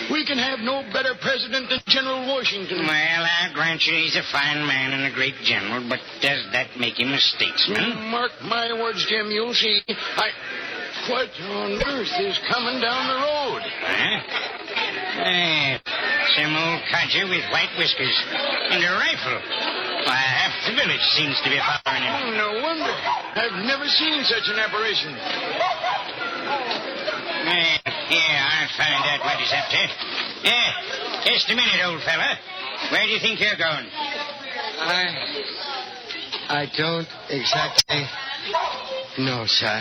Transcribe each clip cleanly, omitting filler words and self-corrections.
We can have no better president than General Washington. Well, I'll grant you he's a fine man and a great general, but does that make him a statesman? Mark my words, Jim, you'll see. What on earth is coming down the road? Huh? Some old codger with white whiskers and a rifle. Why, half the village seems to be following him. Oh, no wonder. I've never seen such an apparition. I'll find out what he's up to. Just a minute, old fella. Where do you think you're going? I don't exactly know, sir.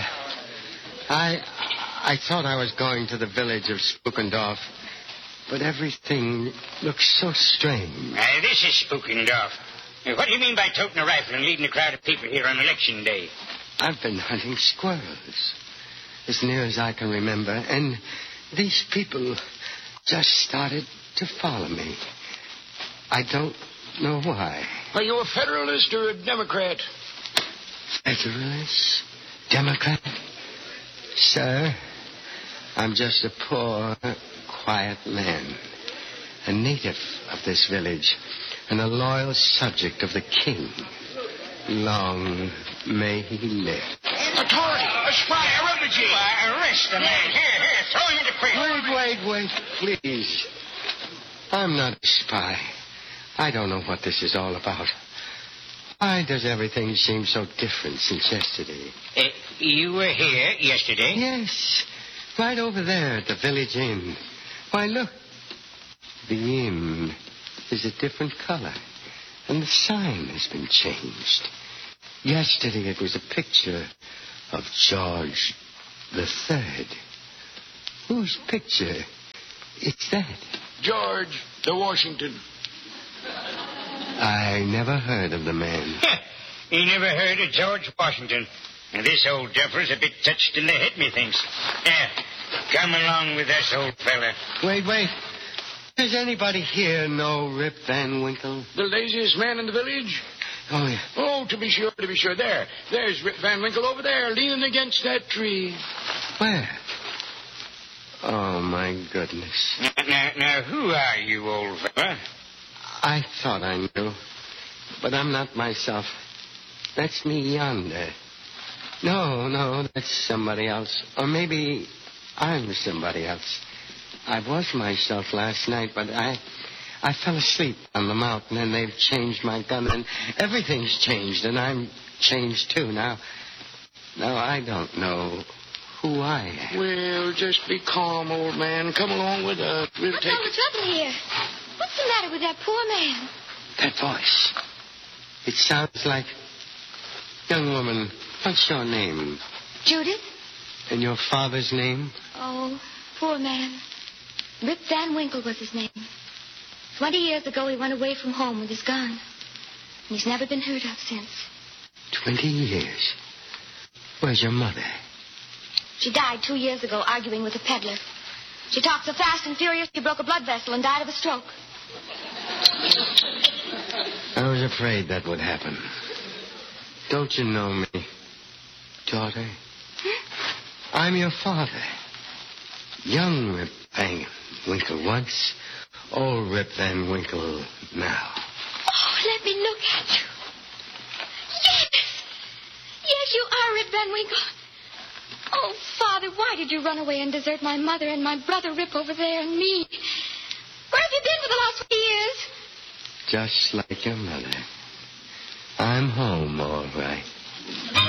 I thought I was going to the village of Spookendorf, but everything looks so strange. This is Spookendorf. What do you mean by toting a rifle and leading a crowd of people here on election day? I've been hunting squirrels, as near as I can remember, and these people just started to follow me. I don't know why. Are you a Federalist or a Democrat? Federalist? Democrat? Sir, I'm just a poor, quiet man, a native of this village, and a loyal subject of the king. Long may he live. A Tory, a spy, a refugee. Arrest the man. Here, throw him into prison. Wait, please. I'm not a spy. I don't know what this is all about. Why does everything seem so different since yesterday? You were here yesterday? Yes, right over there at the village inn. Why, look. The inn is a different color, and the sign has been changed. Yesterday it was a picture of George III. Whose picture is that? George the Washington. I never heard of the man. He never heard of George Washington. And this old duffer's a bit touched in the head, methinks. Come along with us, old fella. Wait. Does anybody here know Rip Van Winkle? The laziest man in the village? Oh, yeah. Oh, to be sure. There's Rip Van Winkle over there, leaning against that tree. Where? Oh, my goodness. Now, who are you, old fella? I thought I knew, but I'm not myself. That's me yonder. No, that's somebody else. Or maybe I'm somebody else. I was myself last night, but I fell asleep on the mountain, and they've changed my gun, and everything's changed, and I'm changed, too. Now I don't know who I am. Well, just be calm, old man. Come along with us. We'll What's take all the trouble here? What's the matter with that poor man? That voice. It sounds like... Young woman, what's your name? Judith? And your father's name? Oh, poor man. Rip Van Winkle was his name. 20 years ago, he went away from home with his gun. And he's never been heard of since. 20 years? Where's your mother? She died 2 years ago arguing with a peddler. She talked so fast and furious, she broke a blood vessel and died of a stroke. I was afraid that would happen. Don't you know me, daughter? I'm your father. Young Rip Van Winkle once, old Rip Van Winkle now. Oh, let me look at you. Yes, you are Rip Van Winkle. Oh, Father, why did you run away and desert my mother and my brother Rip over there and me? Where have you been for the last 20 years? Just like your mother. I'm home, all right.